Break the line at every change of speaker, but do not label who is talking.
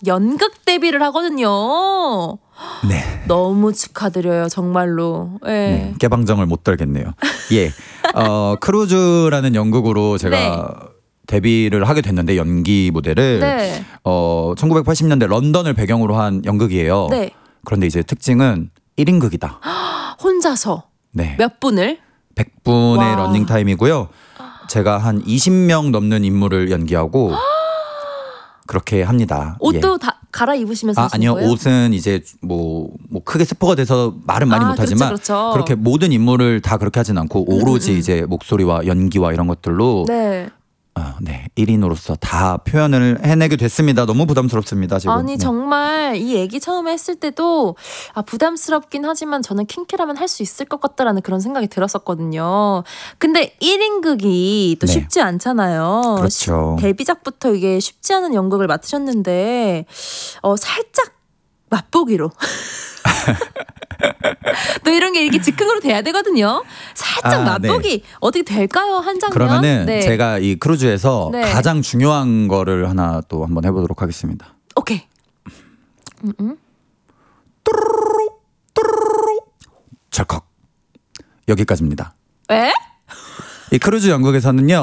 연극 데뷔를 하거든요.
네.
너무 축하드려요, 정말로. 예.
네, 깨방정을 못 떨겠네요. 예. 크루즈라는 연극으로 제가
네.
데뷔를 하게 됐는데 연기 무대를
네.
1980년대 런던을 배경으로 한 연극이에요.
네.
그런데 이제 특징은 1인극이다.
혼자서
네.
몇 분을?
100분의
와.
러닝 타임이고요. 제가 한 20명 넘는 인물을 연기하고 그렇게 합니다.
옷도 다 갈아입으시면서 하시는
아니요.
거예요?
옷은 이제 뭐 크게 스포가 돼서 말은 많이 못하지만
그렇죠.
그렇게 모든 인물을 다 그렇게 하진 않고 오로지 이제 목소리와 연기와 이런 것들로
네.
네, 1인으로서 다 표현을 해내게 됐습니다. 너무 부담스럽습니다. 지금.
아니
네.
정말 이 얘기 처음에 했을 때도 부담스럽긴 하지만 저는 킹키라면 할 수 있을 것 같다라는 그런 생각이 들었었거든요. 근데 1인극이 또
네.
쉽지 않잖아요.
그렇죠.
데뷔작부터 이게 쉽지 않은 연극을 맡으셨는데 살짝 맛보기로 또 이런 게 이렇게 즉흥으로 돼야 되거든요. 살짝 맛보기 어떻게 될까요? 한 장면?
그러면은
네.
제가 이 크루즈에서
네.
가장 중요한 거를 하나 또 한번 해보도록 하겠습니다.
오케이.
철컥 여기까지입니다.
에?
이 크루즈 연극에서는요.